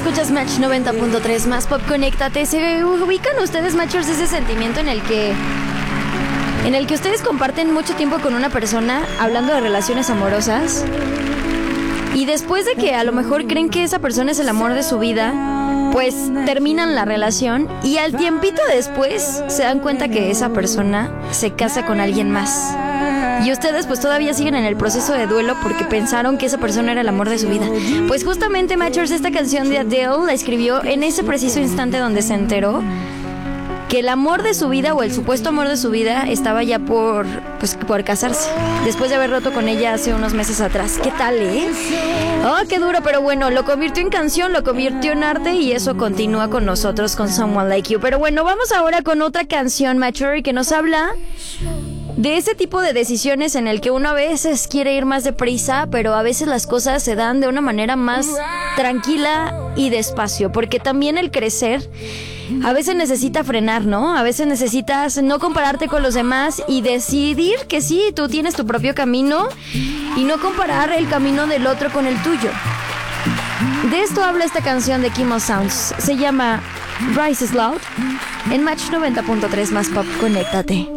escuchas Match 90.3 más Pop, conéctate. ¿Se ubican ustedes, Matchers, ese sentimiento en el que ustedes comparten mucho tiempo con una persona hablando de relaciones amorosas? Y después de que a lo mejor creen que esa persona es el amor de su vida, pues terminan la relación y al tiempito después se dan cuenta que esa persona se casa con alguien más. Y ustedes pues todavía siguen en el proceso de duelo porque pensaron que esa persona era el amor de su vida. Pues justamente, Matchers, esta canción de Adele la escribió en ese preciso instante donde se enteró que el amor de su vida, o el supuesto amor de su vida, estaba ya por casarse, después de haber roto con ella hace unos meses atrás. ¿Qué tal, Oh, qué duro, pero bueno, lo convirtió en canción, lo convirtió en arte, y eso continúa con nosotros, con Someone Like You. Pero bueno, vamos ahora con otra canción, Mature, que nos habla de ese tipo de decisiones en el que uno a veces quiere ir más deprisa, pero a veces las cosas se dan de una manera más tranquila y despacio, porque también el crecer a veces necesita frenar, ¿no? A veces necesitas no compararte con los demás y decidir que sí, tú tienes tu propio camino y no comparar el camino del otro con el tuyo. De esto habla esta canción de Chemo Sounds. Se llama Rise is Loud en Match 90.3 más Pop. Conéctate.